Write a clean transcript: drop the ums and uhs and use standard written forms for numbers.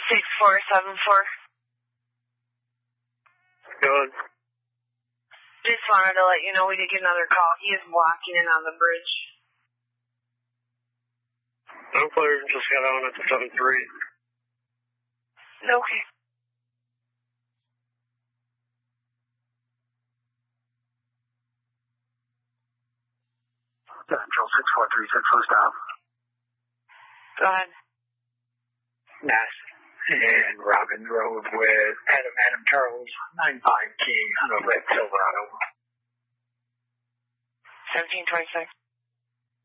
6474. Good. Just wanted to let you know we did get another call. He is walking in on the bridge. No player just got on at the 7-3. Okay. Central 6436, slow stop. Go ahead. Nass and Robin Road with Adam Charles, 95 King, Hanover, Silverado. 1726.